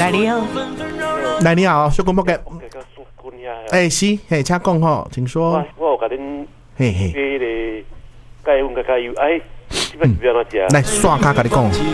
来你好， 来你好，小公伯嘅，是，请讲吼，请说。 我有甲恁嘿嘿， 迄个加温加油，哎，这摆是要安怎食？ 来刷卡甲你讲。